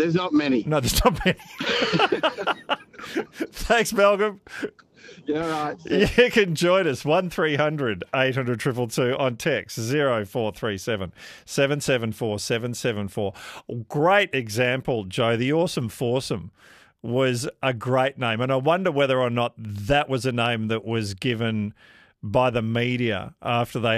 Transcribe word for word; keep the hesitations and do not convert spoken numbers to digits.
there's not many. No, there's not many. Thanks, Malcolm. Yeah, right. You can join us, one three hundred eight hundred two two two on text, zero four three seven seven seven four seven seven four. Great example, Joe. The Awesome Foursome was a great name, and I wonder whether or not that was a name that was given by the media after they